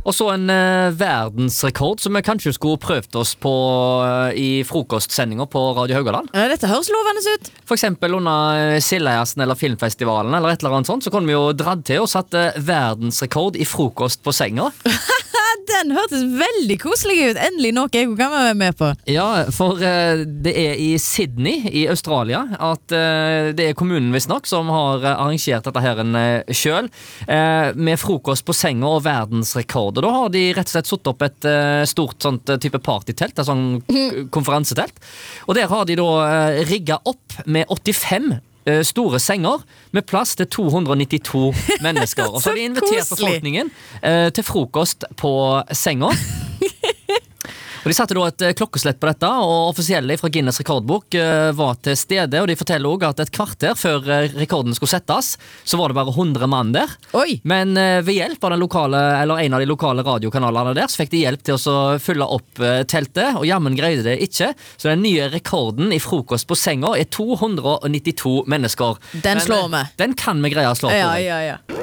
Og så en verdensrekord som vi kanskje skulle prøvd oss på i frokostsendinga på Radio Haugaland. Dette høres lovende ut. For eksempel under Sillejassen eller Filmfestivalen eller et eller annet sånt, så kunne vi jo dratt til og satt verdensrekord i frokost på senga. Den hørtes veldig koselig ut. Endelig noe jeg kan være med på. Ja, for det i Sydney i Australia at det kommunen visstnok som har arrangert dette her selv med frokost på senga og verdensrekord. Og da har de rett og slett satt opp et stort sånt type partytelt, et sånn konferansetelt. Og der har de da rigget opp med 85 store senger med plass til 292 mennesker. Og så har de invitert befolkningen til frokost på senga. Og de satte da et klokkeslett på dette, og offisielle fra Guinness rekordbok var til stede, og de forteller også at et kvarter før rekorden skulle settes, så var det bare 100 mann der. Oi. Men ved hjelp av den lokale, eller en av de lokale radiokanalene der, så fikk de hjelp til å fylle opp teltet, og jammen greide det ikke. Så den nye rekorden i frokost på senga 292 mennesker. Den slår vi. Den kan vi greie å slå på. Ja.